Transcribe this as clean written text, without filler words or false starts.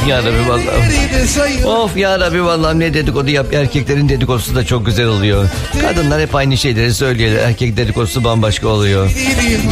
ya Rabbi vallahi. Of ya Rabbi vallahi, ne dedikodu yap. Erkeklerin dedikodusu da çok güzel oluyor. Kadınlar hep aynı şeyleri söylüyorlar. Erkek dedikodusu bambaşka oluyor.